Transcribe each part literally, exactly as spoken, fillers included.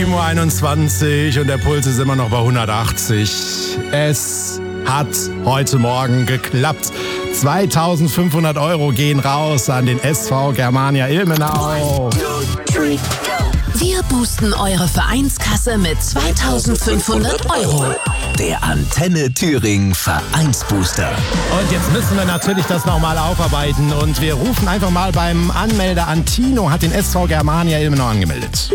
sieben Uhr einundzwanzig und der Puls ist immer noch bei hundertachtzig. Es hat heute Morgen geklappt. zweitausendfünfhundert Euro gehen raus an den S V Germania Ilmenau. Wir boosten eure Vereinskasse mit zweitausendfünfhundert Euro. Der Antenne Thüringen Vereinsbooster. Und jetzt müssen wir natürlich das nochmal aufarbeiten und wir rufen einfach mal beim Anmelder an. Tino hat den S V Germania Ilmenau angemeldet.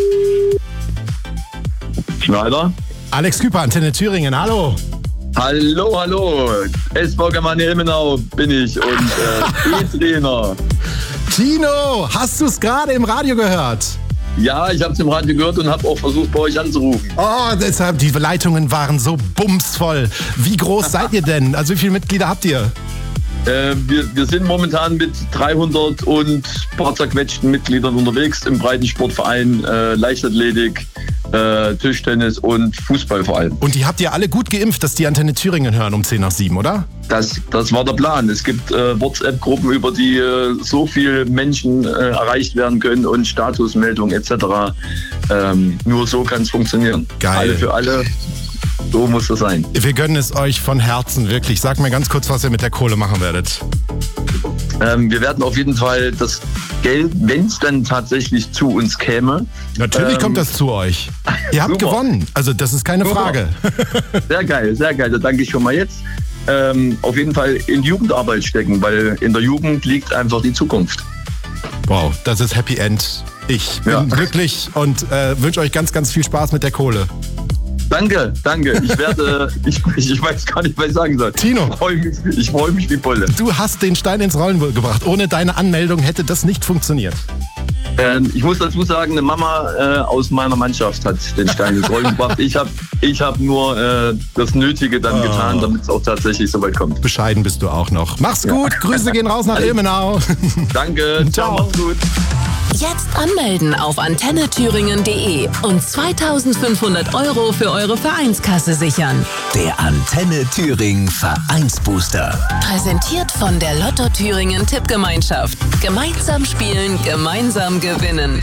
Schneider. Alex Küper, Antenne Thüringen, hallo. Hallo, hallo. S V Germania Ilmenau bin ich und äh, E-Trainer. Tino, hast du es gerade im Radio gehört? Ja, ich habe es im Radio gehört und habe auch versucht, bei euch anzurufen. Oh, deshalb, die Leitungen waren so bumsvoll. Wie groß seid ihr denn? Also wie viele Mitglieder habt ihr? Äh, wir, wir sind momentan mit dreihundert und ein paar zerquetschten Mitgliedern unterwegs im Breitensportverein, äh, Leichtathletik, äh, Tischtennis und Fußball vor allem. Und die habt ihr alle gut geimpft, dass die Antenne Thüringen hören um zehn nach sieben, oder? Das, das war der Plan. Es gibt äh, WhatsApp-Gruppen, über die äh, so viele Menschen äh, erreicht werden können und Statusmeldungen et cetera. Ähm, nur so kann es funktionieren. Geil. Alle für alle. So muss das sein. Wir gönnen es euch von Herzen, wirklich. Sag mir ganz kurz, was ihr mit der Kohle machen werdet. Ähm, wir werden auf jeden Fall das Geld, wenn es dann tatsächlich zu uns käme. Natürlich ähm, kommt das zu euch. Ihr habt super. gewonnen. Also das ist keine Super. Frage. Sehr geil, sehr geil. Da danke ich schon mal jetzt. Ähm, auf jeden Fall in Jugendarbeit stecken, weil in der Jugend liegt einfach die Zukunft. Wow, das ist Happy End. Ich bin Ja. glücklich und äh, wünsche euch ganz, ganz viel Spaß mit der Kohle. Danke, danke. Ich werde, ich, ich weiß gar nicht, was ich sagen soll. Tino. Ich freue mich, ich freu mich wie Bolle. Du hast den Stein ins Rollen gebracht. Ohne deine Anmeldung hätte das nicht funktioniert. Ähm, ich muss dazu sagen, eine Mama äh, aus meiner Mannschaft hat den Stein ins Rollen gebracht. Ich habe ich hab nur äh, das Nötige dann Oh. getan, damit es auch tatsächlich so weit kommt. Bescheiden bist du auch noch. Mach's Ja. gut. Grüße gehen raus nach Ilmenau. Danke, ciao, Ciao. mach's gut. Jetzt anmelden auf antenne thüringen punkt de und zweitausendfünfhundert Euro für eure Vereinskasse sichern. Der Antenne Thüringen Vereinsbooster. Präsentiert von der Lotto Thüringen Tippgemeinschaft. Gemeinsam spielen, gemeinsam gewinnen.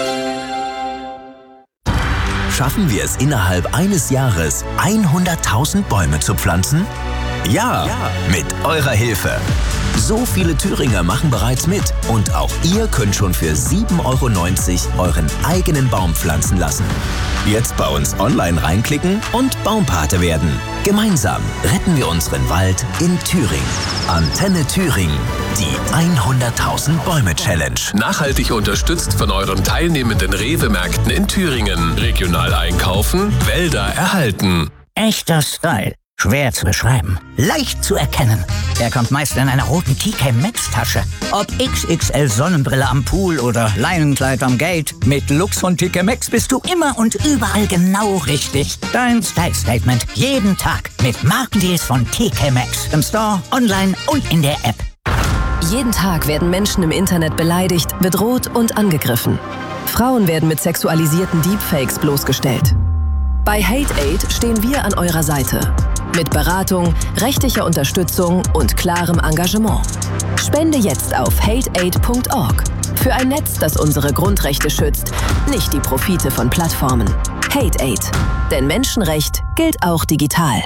Schaffen wir es innerhalb eines Jahres, hunderttausend Bäume zu pflanzen? Ja, ja, mit eurer Hilfe. So viele Thüringer machen bereits mit und auch ihr könnt schon für sieben Euro neunzig euren eigenen Baum pflanzen lassen. Jetzt bei uns online reinklicken und Baumpate werden. Gemeinsam retten wir unseren Wald in Thüringen. Antenne Thüringen, die hunderttausend Bäume Challenge. Nachhaltig unterstützt von euren teilnehmenden Rewe-Märkten in Thüringen. Regional einkaufen, Wälder erhalten. Echter Style. Schwer zu beschreiben. Leicht zu erkennen. Er kommt meist in einer roten T K Maxx Tasche. Ob X X L Sonnenbrille am Pool oder Leinenkleid am Gate. Mit Looks von T K Maxx bist du immer und überall genau richtig. Dein Style Statement jeden Tag mit Markendeals von T K Maxx. Im Store, online und in der App. Jeden Tag werden Menschen im Internet beleidigt, bedroht und angegriffen. Frauen werden mit sexualisierten Deepfakes bloßgestellt. Bei HateAid stehen wir an eurer Seite. Mit Beratung, rechtlicher Unterstützung und klarem Engagement. Spende jetzt auf hate aid punkt org. Für ein Netz, das unsere Grundrechte schützt, nicht die Profite von Plattformen. HateAid. Denn Menschenrecht gilt auch digital.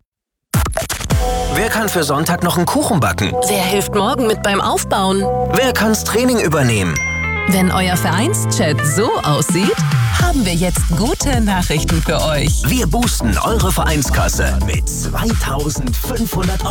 Wer kann für Sonntag noch einen Kuchen backen? Wer hilft morgen mit beim Aufbauen? Wer kann's Training übernehmen? Wenn euer Vereinschat so aussieht, haben wir jetzt gute Nachrichten für euch. Wir boosten eure Vereinskasse mit zweitausendfünfhundert Euro.